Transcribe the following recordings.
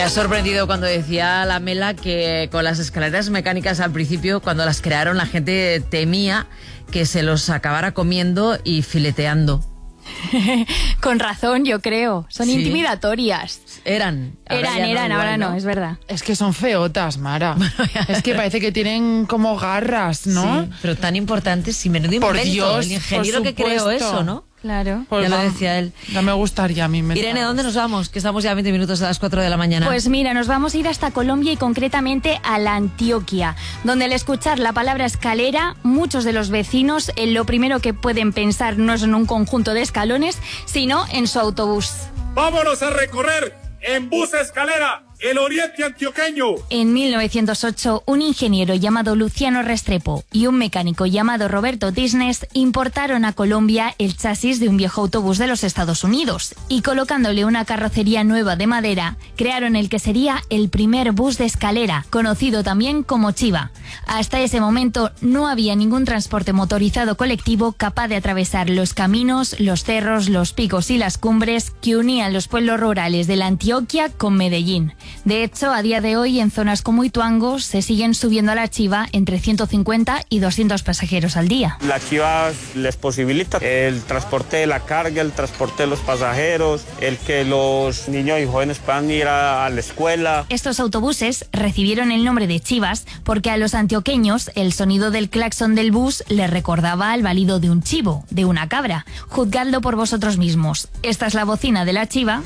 ha sorprendido cuando decía la Mela que con las escaleras mecánicas al principio, cuando las crearon, la gente temía que se los acabara comiendo y fileteando. Con razón, yo creo. Son intimidatorias. Eran, ahora no, es verdad. Es que son feotas, Mara. Es que parece que tienen como garras, ¿no? Sí, pero tan importantes y menudo invento. Por Dios, el ingeniero que creó eso, ¿no? Claro. Pues ya lo decía él. Ya me gustaría a mí. Irene, ¿dónde nos vamos? Que estamos ya a 20 minutos a las 4 de la mañana. Pues mira, nos vamos a ir hasta Colombia y concretamente a la Antioquia, donde al escuchar la palabra escalera, muchos de los vecinos lo primero que pueden pensar no es en un conjunto de escalones, sino en su autobús. ¡Vámonos a recorrer en bus escalera el oriente antioqueño! En 1908, un ingeniero llamado Luciano Restrepo y un mecánico llamado Roberto Tisnes importaron a Colombia el chasis de un viejo autobús de los Estados Unidos y colocándole una carrocería nueva de madera, crearon el que sería el primer bus de escalera, conocido también como Chiva. Hasta ese momento no había ningún transporte motorizado colectivo capaz de atravesar los caminos, los cerros, los picos y las cumbres que unían los pueblos rurales de la Antioquia con Medellín. De hecho, a día de hoy, en zonas como Ituango, se siguen subiendo a la Chiva entre 150 y 200 pasajeros al día. La Chiva les posibilita el transporte de la carga, el transporte de los pasajeros, el que los niños y jóvenes puedan ir a la escuela. Estos autobuses recibieron el nombre de chivas porque a los antioqueños el sonido del claxon del bus les recordaba al balido de un chivo, de una cabra. Juzgadlo por vosotros mismos. Esta es la bocina de la Chiva.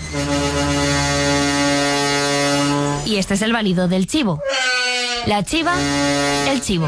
Y este es el balido del chivo. La Chiva, el chivo.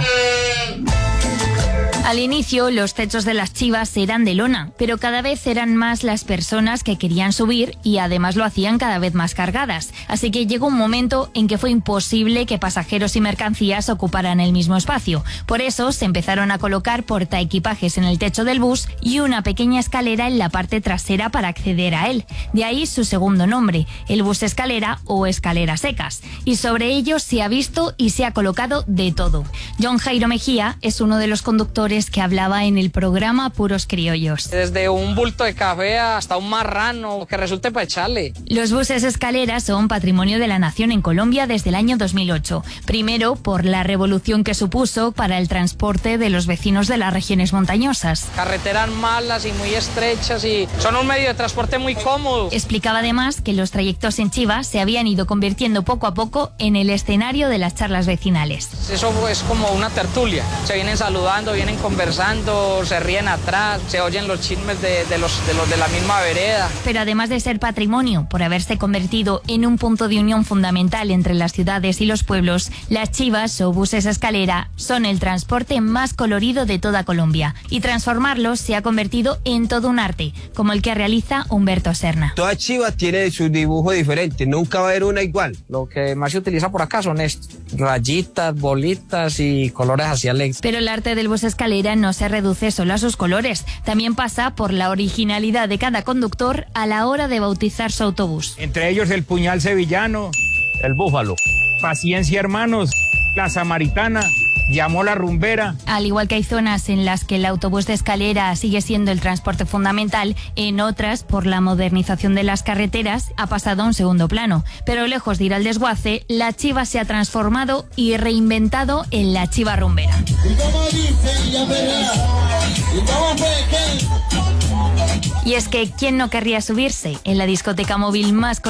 Al inicio, los techos de las chivas eran de lona, pero cada vez eran más las personas que querían subir y además lo hacían cada vez más cargadas. Así que llegó un momento en que fue imposible que pasajeros y mercancías ocuparan el mismo espacio. Por eso se empezaron a colocar portaequipajes en el techo del bus y una pequeña escalera en la parte trasera para acceder a él. De ahí su segundo nombre, el bus escalera o escaleras secas. Y sobre ello se ha visto y se ha colocado de todo. John Jairo Mejía es uno de los conductores que hablaba en el programa Puros Criollos. Desde un bulto de café hasta un marrano que resulte para echarle. Los buses escaleras son patrimonio de la nación en Colombia desde el año 2008. Primero, por la revolución que supuso para el transporte de los vecinos de las regiones montañosas. Carreteras malas y muy estrechas y son un medio de transporte muy cómodo. Explicaba además que los trayectos en Chiva se habían ido convirtiendo poco a poco en el escenario de las charlas vecinales. Eso es como una tertulia. Se vienen saludando, vienen conversando, se ríen atrás, se oyen los chismes de los de la misma vereda. Pero además de ser patrimonio, por haberse convertido en un punto de unión fundamental entre las ciudades y los pueblos, las chivas o buses escalera son el transporte más colorido de toda Colombia. Y transformarlos se ha convertido en todo un arte, como el que realiza Humberto Serna. Toda chiva tiene su dibujo diferente, nunca va a haber una igual. Lo que más se utiliza por acá son estos, rayitas, bolitas y colores así alegres. Pero el arte del bus escalera no se reduce solo a sus colores, también pasa por la originalidad de cada conductor a la hora de bautizar su autobús. Entre ellos el puñal sevillano, El búfalo. Paciencia Hermanos, la Samaritana, llamó la rumbera. Al igual que hay zonas en las que el autobús de escalera sigue siendo el transporte fundamental, en otras, por la modernización de las carreteras, ha pasado a un segundo plano. Pero lejos de ir al desguace, la chiva se ha transformado y reinventado en la chiva rumbera. Y es que, ¿quién no querría subirse en la discoteca móvil más